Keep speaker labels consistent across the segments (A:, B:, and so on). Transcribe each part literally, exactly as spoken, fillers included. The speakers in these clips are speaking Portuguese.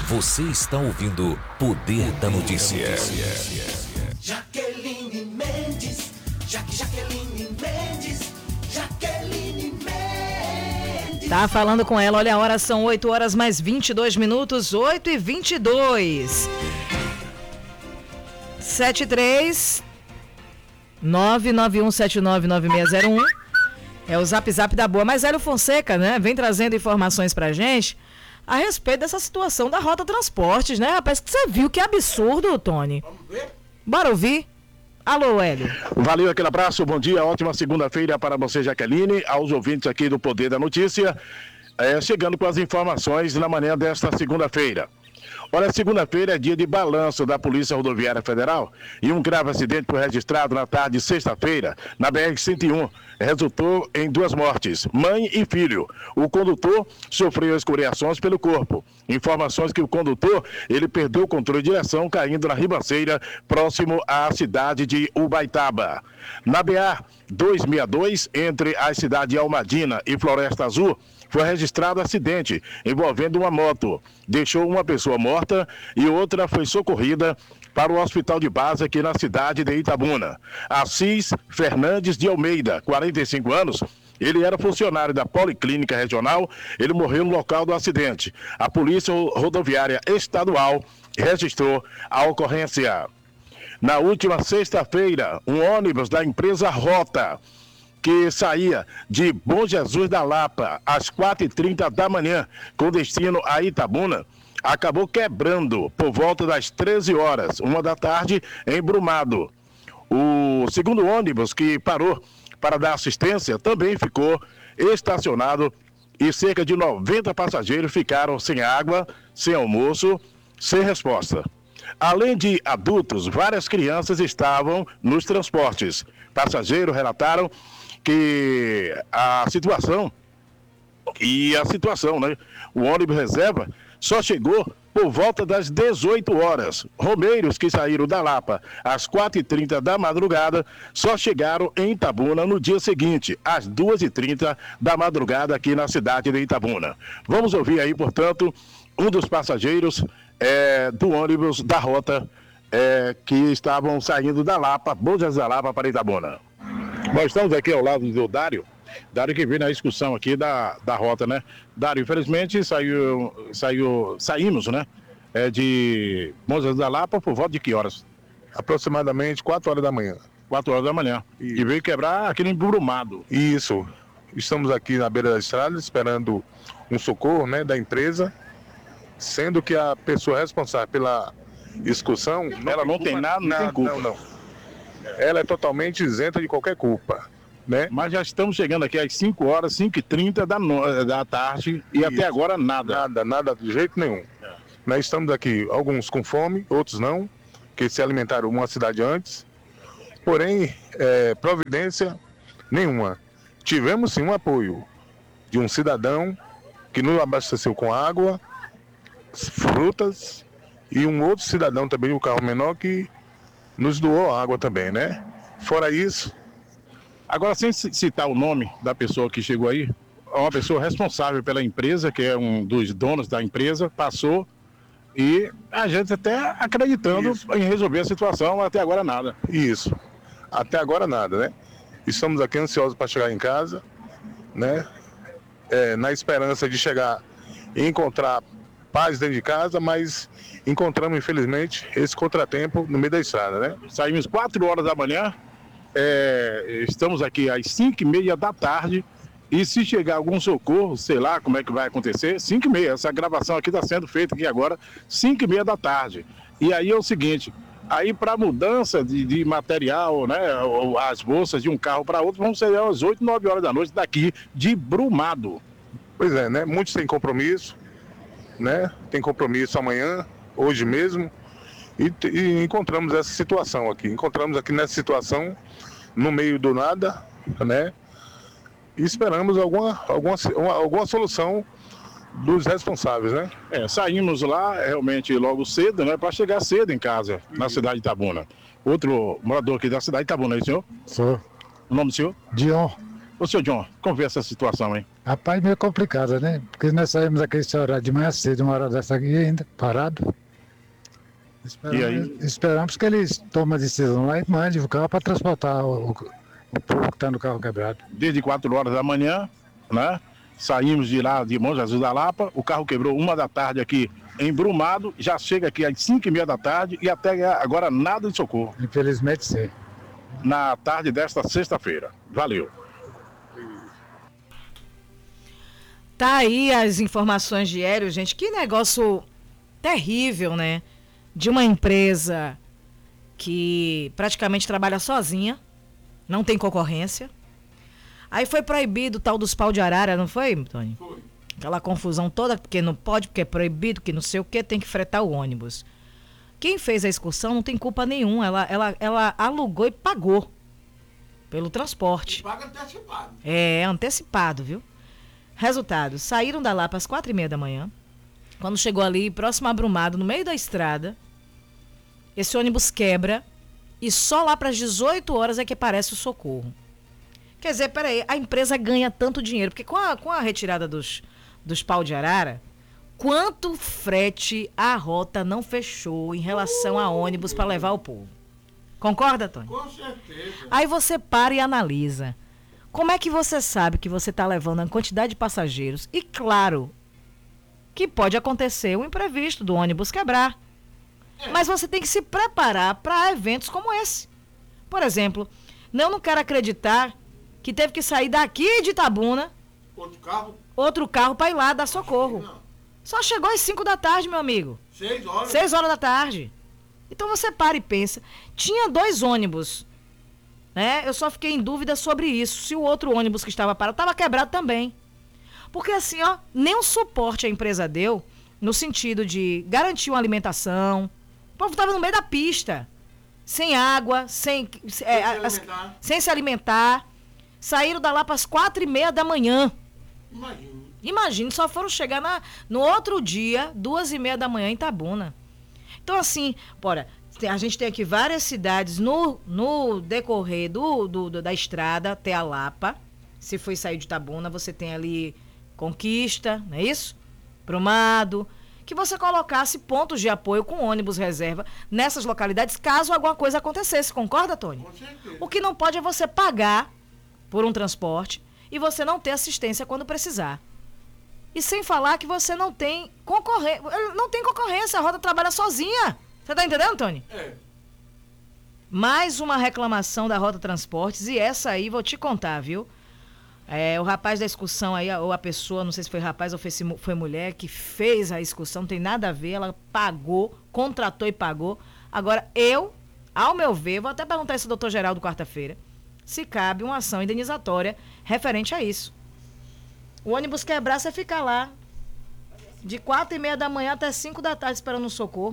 A: Você está ouvindo Poder da Notícia.
B: Jaqueline Mendes, Jaque Jaqueline Mendes, Jaqueline Mendes.
C: Tá falando com ela, olha a hora, são oito horas mais vinte e dois minutos, oito e vinte e dois. sete três nove nove um sete nove nove seis zero um é o zap zap da boa. Mas Hélio Fonseca, né, vem trazendo informações pra gente a respeito dessa situação da Rota Transportes, né, rapaz? Que você viu, que absurdo, Tony. Bora ouvir? Alô, Hélio.
D: Valeu, aquele abraço, bom dia, ótima segunda-feira para você, Jaqueline, aos ouvintes aqui do Poder da Notícia, é, chegando com as informações na manhã desta segunda-feira. Olha, segunda-feira é dia de balanço da Polícia Rodoviária Federal e um grave acidente foi registrado na tarde de sexta-feira na B R cento e um. Resultou em duas mortes, mãe e filho. O condutor sofreu escoriações pelo corpo. Informações que o condutor, ele perdeu o controle de direção caindo na ribanceira próximo à cidade de Ubaitaba. Na B A duzentos e sessenta e dois, entre a cidade de Almadina e Floresta Azul, foi registrado acidente envolvendo uma moto. Deixou uma pessoa morta e outra foi socorrida para o hospital de base aqui na cidade de Itabuna. Assis Fernandes de Almeida, quarenta e cinco anos, ele era funcionário da Policlínica Regional, ele morreu no local do acidente. A Polícia Rodoviária Estadual registrou a ocorrência. Na última sexta-feira, um ônibus da empresa Rota, que saía de Bom Jesus da Lapa às quatro e trinta da manhã, com destino a Itabuna, acabou quebrando por volta das treze horas, uma da tarde, em Brumado. O segundo ônibus que parou para dar assistência também ficou estacionado e cerca de noventa passageiros ficaram sem água, sem almoço, sem resposta. Além de adultos, várias crianças estavam nos transportes. Passageiros relataram que a situação, e a situação, né? O ônibus reserva só chegou por volta das dezoito horas. Romeiros que saíram da Lapa às quatro e trinta da madrugada só chegaram em Itabuna no dia seguinte, às duas e trinta da madrugada aqui na cidade de Itabuna. Vamos ouvir aí, portanto, um dos passageiros é, do ônibus da Rota é, que estavam saindo da Lapa, Bom Jesus da Lapa para Itabuna. Nós estamos aqui ao lado do Dário, Dário que veio na excursão aqui da, da Rota, né? Dário, infelizmente, saiu, saiu, saímos, né? É, de Bom Jesus da Lapa por volta de que horas?
E: Aproximadamente quatro horas da manhã.
D: quatro horas da manhã. E, e veio quebrar aquele embrumado.
E: Isso. Estamos aqui na beira da estrada esperando um socorro, né, da empresa, sendo que a pessoa responsável pela excursão...
D: Não ela não tem nada, não nada, tem culpa.
E: Não, não. Ela é totalmente isenta de qualquer culpa, né?
D: Mas já estamos chegando aqui às cinco horas, cinco e trinta da, no... da tarde e Isso. até agora nada.
E: Nada, nada de jeito nenhum. É. Nós estamos aqui, alguns com fome, outros não, que se alimentaram uma cidade antes. Porém, é, providência nenhuma. Tivemos sim um apoio de um cidadão que nos abasteceu com água, frutas, e um outro cidadão também, um carro menor, que nos doou água também, né? Fora isso...
D: Agora, sem citar o nome da pessoa que chegou aí, uma pessoa responsável pela empresa, que é um dos donos da empresa, passou e a gente até acreditando Isso. em resolver a situação, até agora nada.
E: Isso. Até agora nada, né? Estamos aqui ansiosos para chegar em casa, né? É, na esperança de chegar e encontrar paz dentro de casa, mas encontramos, infelizmente, esse contratempo no meio da estrada, né?
D: Saímos quatro horas da manhã, é, estamos aqui às cinco e meia da tarde, e se chegar algum socorro, sei lá como é que vai acontecer, cinco e meia, essa gravação aqui está sendo feita aqui agora, cinco e meia da tarde. E aí é o seguinte, aí para mudança de, de material, né, as bolsas de um carro para outro, vão ser às oito, nove horas da noite daqui de Brumado.
E: Pois é, né? Muitos têm compromisso, né? Tem compromisso amanhã, hoje mesmo, e, e encontramos essa situação aqui. Encontramos aqui nessa situação, no meio do nada, né? E esperamos alguma, alguma, uma, alguma solução dos responsáveis, né?
D: É, saímos lá realmente logo cedo, né? Para chegar cedo em casa, na cidade de Itabuna. Outro morador aqui da cidade de Itabuna, aí, senhor?
F: Sou.
D: O nome do senhor?
F: Dion.
D: Ô, seu John, como vê essa situação, hein?
F: Rapaz, meio complicada, né? Porque nós saímos aqui esse horário de manhã cedo, uma hora dessa aqui ainda, parado. Esperamos,
D: E aí?
F: esperamos que eles tomem a decisão lá e mandem o carro para transportar o, o, o povo que está no carro quebrado.
D: Desde quatro horas da manhã, né? Saímos de lá de Bom Jesus da Lapa, o carro quebrou uma da tarde aqui em Brumado, já chega aqui às cinco e meia da tarde e até agora nada de socorro.
F: Infelizmente, sim.
D: Na tarde desta sexta-feira. Valeu.
C: Tá aí as informações de Hélio, gente. Que negócio terrível, né? De uma empresa que praticamente trabalha sozinha, não tem concorrência. Aí foi proibido o tal dos pau de arara, não foi, Tony? Foi. Aquela confusão toda, porque não pode, porque é proibido, que não sei o que, tem que fretar o ônibus. Quem fez a excursão não tem culpa nenhuma. Ela, ela, ela alugou e pagou pelo transporte. E paga antecipado. É, antecipado, viu? Resultado, saíram da Lapa às quatro e meia da manhã. Quando chegou ali, próximo a Brumado, no meio da estrada, esse ônibus quebra e só lá para as dezoito horas é que aparece o socorro. Quer dizer, peraí, a empresa ganha tanto dinheiro, porque com a, com a retirada dos, dos pau de arara, quanto frete a rota não fechou em relação a ônibus para levar o povo? Concorda, Tony?
G: Com certeza.
C: Aí você para e analisa. Como é que você sabe que você está levando a quantidade de passageiros? E claro, que pode acontecer o imprevisto do ônibus quebrar. É. Mas você tem que se preparar para eventos como esse. Por exemplo, eu não quero acreditar que teve que sair daqui de Itabuna,
G: outro carro,
C: outro carro para ir lá dar socorro. Não. Só chegou às cinco da tarde, meu amigo.
G: Seis horas.
C: Seis horas da tarde. Então você para e pensa. Tinha dois ônibus, né? Eu só fiquei em dúvida sobre isso. Se o outro ônibus que estava parado estava quebrado também. Porque assim, ó, nem um suporte a empresa deu no sentido de garantir uma alimentação. O povo estava no meio da pista, sem água, sem,
G: sem,
C: é,
G: se,
C: as, sem se alimentar. Saíram da lá para as quatro e meia da manhã.
G: Imagina.
C: Imagina, só foram chegar na, no outro dia, duas e meia da manhã em Itabuna. Então assim, bora, a gente tem aqui várias cidades no, no decorrer do, do, do, da estrada até a Lapa. Se for sair de Itabuna, você tem ali Conquista, não é isso? Brumado. Que você colocasse pontos de apoio com ônibus reserva nessas localidades, caso alguma coisa acontecesse. Concorda, Tony?
G: Com certeza.
C: O que não pode é você pagar por um transporte e você não ter assistência quando precisar. E sem falar que você não tem concorrência. Não tem concorrência, a roda trabalha sozinha. Você tá entendendo, Tony?
G: É.
C: Mais uma reclamação da Rota Transportes, e essa aí vou te contar, viu? É, o rapaz da excursão aí, ou a pessoa, não sei se foi rapaz ou foi, foi mulher, que fez a excursão, não tem nada a ver, ela pagou, contratou e pagou. Agora, eu, ao meu ver, vou até perguntar isso ao doutor Geraldo quarta-feira, se cabe uma ação indenizatória referente a isso. O ônibus quebrar, você fica lá, de quatro e meia da manhã até cinco da tarde esperando um socorro.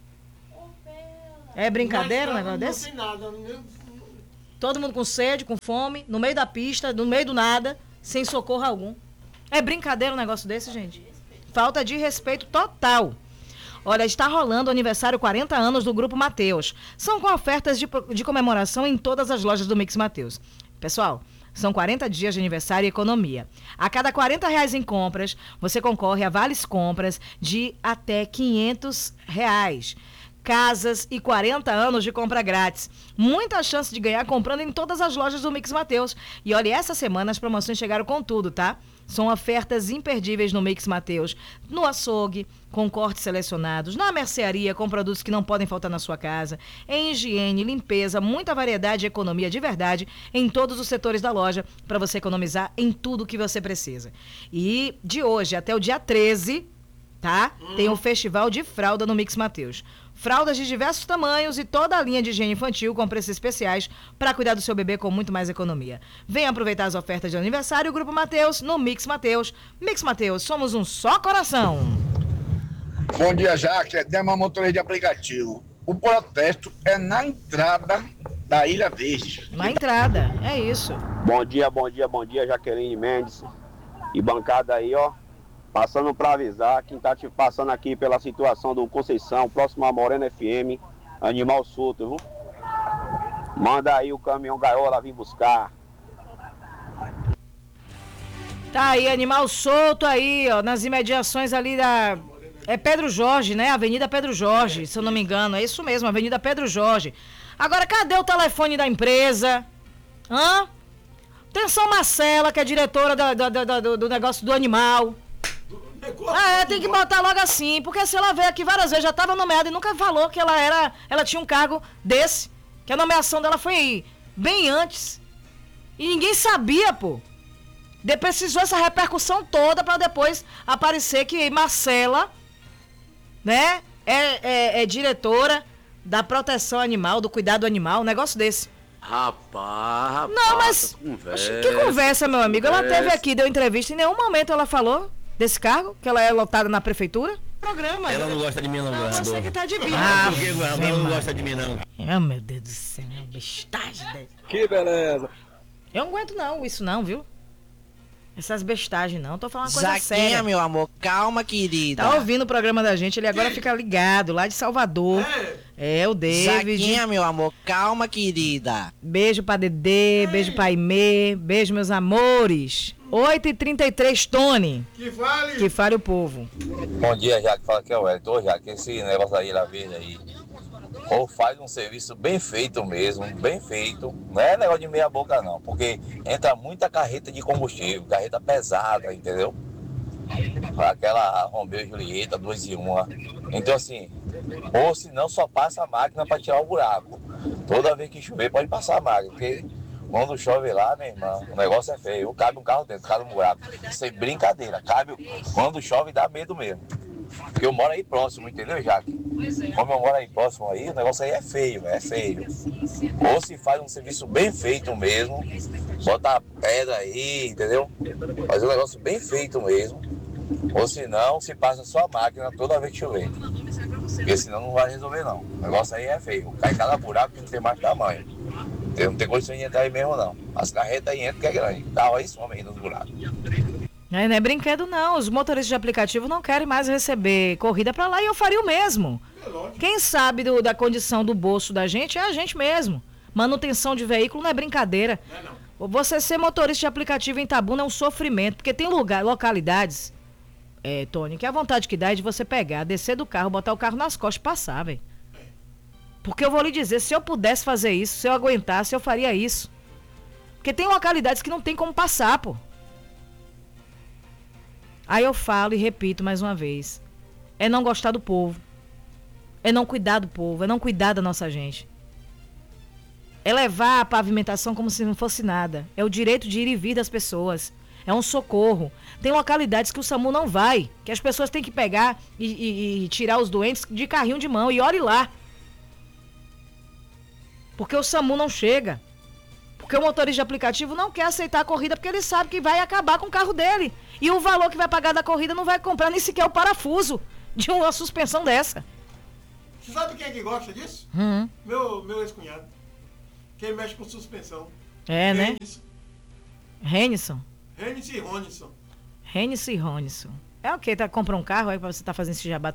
C: É brincadeira um negócio desse?
G: Não tem nada, nem...
C: Todo mundo com sede, com fome, no meio da pista, no meio do nada, sem socorro algum. É brincadeira um negócio desse, gente? Falta de respeito total. Olha, está rolando o aniversário quarenta anos do Grupo Mateus. São com ofertas de, de comemoração em todas as lojas do Mix Mateus. Pessoal, são quarenta dias de aniversário e economia. A cada quarenta reais em compras, você concorre a vales compras de até quinhentos reais. Casas e quarenta anos de compra grátis. Muita chance de ganhar comprando em todas as lojas do Mix Mateus. E olha, essa semana as promoções chegaram com tudo, tá? São ofertas imperdíveis no Mix Mateus, no açougue, com cortes selecionados, na mercearia, com produtos que não podem faltar na sua casa, em higiene, limpeza, muita variedade e economia de verdade em todos os setores da loja, para você economizar em tudo que você precisa. E de hoje até o dia treze, tá? Hum. Tem o Festival de Fralda no Mix Mateus. Fraldas de diversos tamanhos e toda a linha de higiene infantil com preços especiais para cuidar do seu bebê com muito mais economia. Venha aproveitar as ofertas de aniversário Grupo Mateus no Mix Mateus. Mix Mateus, somos um só coração.
H: Bom dia, Jaque. É Dema Motorista de aplicativo. O protesto é na entrada da Ilha Verde.
C: Na entrada, é isso.
I: Bom dia, bom dia, bom dia, Jaqueline Mendes. E bancada aí, ó. Passando para avisar, quem tá te passando aqui pela situação do Conceição, próximo a Morena F M, animal solto, viu? Manda aí o caminhão gaiola vir buscar.
C: Tá aí, animal solto aí, ó, nas imediações ali da... É Pedro Jorge, né? Avenida Pedro Jorge, se eu não me engano. É isso mesmo, Avenida Pedro Jorge. Agora, cadê o telefone da empresa? Hã? Atenção, Marcela, que é diretora da, da, da, do, do negócio do animal. Ah, é, tem que botar logo assim, porque se ela veio aqui várias vezes, já estava nomeada e nunca falou que ela era, ela tinha um cargo desse, que a nomeação dela foi bem antes. E ninguém sabia, pô. De precisou essa repercussão toda para depois aparecer que Marcela, né, é, é, é diretora da proteção animal, do cuidado animal, um negócio desse.
J: Rapaz, rapaz.
C: Não, mas
J: conversa,
C: que conversa, meu amigo. Ela
J: conversa.
C: teve aqui, deu entrevista, em nenhum momento ela falou desse cargo, que ela é lotada na prefeitura. Programa.
J: Ela não gosta de mim, não, governador.
C: Você que tá de bico.
J: Ah, por que, governador? Ela não gosta de mim, não.
C: Oh, meu Deus do céu, é uma bestagem dessa.
J: Que beleza.
C: Eu não aguento não, isso não, viu? Essas bestagens não, tô falando uma coisa
K: Zaquinha,
C: séria.
K: meu amor, calma, querida.
C: Tá ouvindo o programa da gente, ele agora fica ligado, lá de Salvador. É, é o David.
K: Zaquinha, meu amor, calma, querida.
C: Beijo pra Dedê, beijo pra Aimee, beijo meus amores. oito e trinta e três, Tony.
G: Que fale.
C: Que fale o povo.
L: Bom dia, Jaque. Fala que é o Wellington. Ô, Jaque, esse negócio aí, lá verde aí. Ou faz um serviço bem feito mesmo, bem feito. Não é negócio de meia boca, não. Porque entra muita carreta de combustível, carreta pesada, entendeu? Aquela Romeu e Julieta, dois e uma. Então, assim, ou se não, só passa a máquina para tirar o buraco. Toda vez que chover, pode passar a máquina. Porque quando chove lá, meu irmão, o negócio é feio. Cabe um carro dentro, cabe um buraco. Sem brincadeira. Cabe, quando chove, dá medo mesmo. Porque eu moro aí próximo, entendeu, Jaque? Como eu moro aí próximo aí, o negócio aí é feio, é feio. Ou se faz um serviço bem feito mesmo, bota a pedra aí, entendeu? Faz um negócio bem feito mesmo. Ou se não, se passa só a máquina toda vez que chover. Porque senão não vai resolver não. O negócio aí é feio. Cai cada buraco que não tem mais tamanho. Não tem condição de entrar aí mesmo não. As carretas aí entram que é grande. O carro aí some aí nos buracos.
C: É, não é brinquedo não, os motoristas de aplicativo não querem mais receber corrida pra lá e eu faria o mesmo. Quem sabe do, da condição do bolso da gente é a gente mesmo. Manutenção de veículo não é brincadeira. Não, não. Você ser motorista de aplicativo em Itabuna é um sofrimento, porque tem lugar, localidades, é, Tony, que a vontade que dá é de você pegar, descer do carro, botar o carro nas costas e passar, velho. Porque eu vou lhe dizer, se eu pudesse fazer isso, se eu aguentasse, eu faria isso. Porque tem localidades que não tem como passar, pô. Aí eu falo e repito mais uma vez. É não gostar do povo. É não cuidar do povo. É não cuidar da nossa gente. É levar a pavimentação como se não fosse nada. É o direito de ir e vir das pessoas. É um socorro. Tem localidades que o SAMU não vai. Que as pessoas têm que pegar e, e, e tirar os doentes de carrinho de mão. E olhe lá. Porque o SAMU não chega. Porque o motorista de aplicativo não quer aceitar a corrida porque ele sabe que vai acabar com o carro dele. E o valor que vai pagar da corrida não vai comprar nem sequer o parafuso de uma suspensão dessa.
G: Você sabe quem é que gosta disso?
C: Uhum.
G: Meu, meu ex-cunhado. Quem mexe com suspensão.
C: É, né? Renison.
G: Renison e Ronison.
C: Renison e Ronison. É o quê? Tá, compra um carro aí pra você tá fazendo esse jabá